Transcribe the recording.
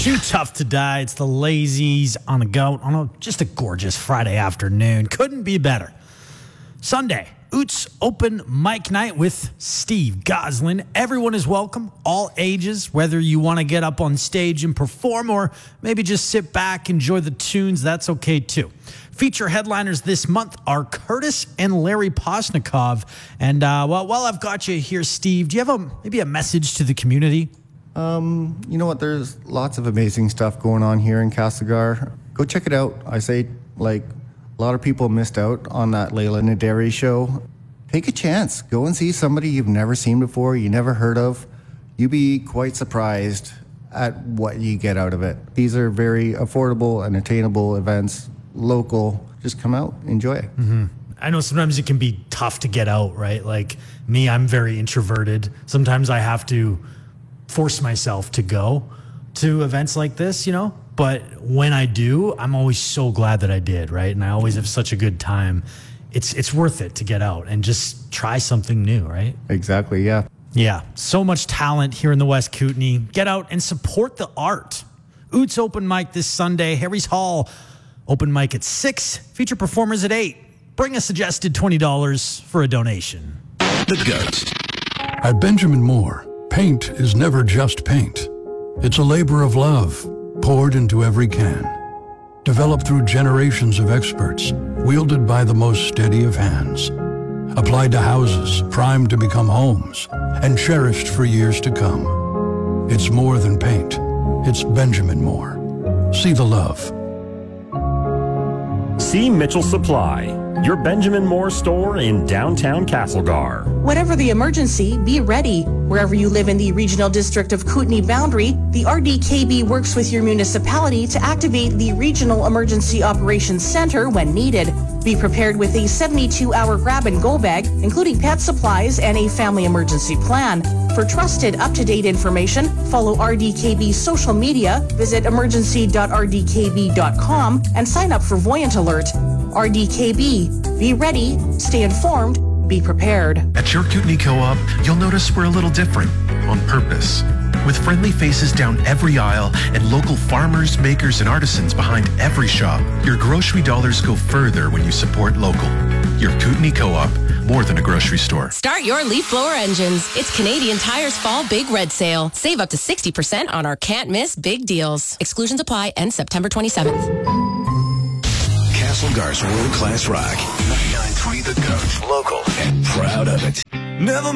Too tough to die. It's the Lazies on the go on just a gorgeous Friday afternoon. Couldn't be better. Sunday, Oots open mic night with Steve Goslin. Everyone is welcome, all ages, whether you want to get up on stage and perform or maybe just sit back, enjoy the tunes, that's okay too. Feature headliners this month are Curtis and Larry Posnikov. And while I've got you here, Steve, do you have maybe a message to the community? You know what? There's lots of amazing stuff going on here in Castlegar. Go check it out. I say, a lot of people missed out on that Layla Naderi show. Take a chance. Go and see somebody you've never seen before, you never heard of. You'd be quite surprised at what you get out of it. These are very affordable and attainable events, local. Just come out, enjoy it. Mm-hmm. I know sometimes it can be tough to get out, right? Like me, I'm very introverted. Sometimes I have to force myself to go to events like this, but when I do, I'm always so glad that I did, right? And I always have such a good time. It's worth it to get out and just try something new, right? Exactly, yeah. Yeah, so much talent here in the West Kootenay. Get out and support the art. Oots open mic this Sunday. Harry's Hall open mic at 6. Feature performers at 8. Bring a suggested $20 for a donation. The Goat. At Benjamin Moore, paint is never just paint. It's a labor of love poured into every can. Developed through generations of experts, wielded by the most steady of hands. Applied to houses primed to become homes and cherished for years to come. It's more than paint. It's Benjamin Moore. See the love. See Mitchell Supply, your Benjamin Moore store in downtown Castlegar. Whatever the emergency, be ready. Wherever you live in the Regional District of Kootenay boundary, the RDKB works with your municipality to activate the Regional Emergency Operations Center when needed. Be prepared with a 72-hour grab-and-go bag, including pet supplies and a family emergency plan. For trusted, up-to-date information, follow RDKB's social media, visit emergency.rdkb.com, and sign up for Voyant Alert. RDKB. Be ready, stay informed, be prepared. At your Kootenay Co-op, you'll notice we're a little different, on purpose. With friendly faces down every aisle and local farmers, makers, and artisans behind every shop, your grocery dollars go further when you support local. Your Kootenay Co-op, more than a grocery store. Start your leaf blower engines. It's Canadian Tire's Fall Big Red Sale. Save up to 60% on our can't-miss big deals. Exclusions apply, end September 27th. Castlegar's world-class rock. 99.3 The Goat. Local and proud of it. Never